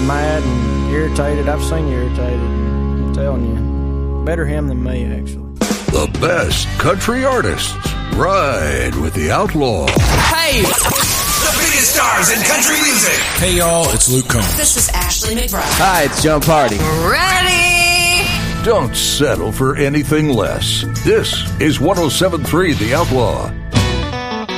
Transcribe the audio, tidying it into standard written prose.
mad and irritated. I've seen you irritated. I'm telling you. Better him than me, actually. The best country artists ride with the Outlaw. Hey! The biggest stars in country music. Hey, y'all, it's Luke Combs. This is Ashley McBride. Hi, it's John Party. Ready? Don't settle for anything less. This is 107.3 The Outlaw.